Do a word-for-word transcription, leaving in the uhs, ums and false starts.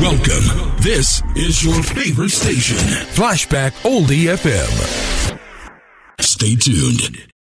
Welcome. This is your favorite station, Flashback Oldie F M. Stay tuned.